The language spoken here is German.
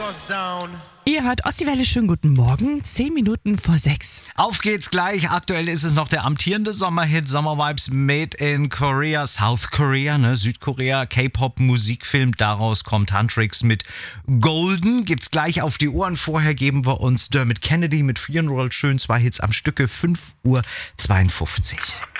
Ihr hört Ossi-Welle, schönen guten Morgen, 10 Minuten vor 6. Auf geht's gleich. Aktuell ist es noch der amtierende Sommerhit Summer Vibes Made in Korea, South Korea, Südkorea, K-Pop-Musikfilm. Daraus kommt Huntrix mit Golden. Gibt's gleich auf die Ohren. Vorher geben wir uns Dermot Kennedy mit Funeral. Schön 2 Hits am Stücke, 5:52 Uhr.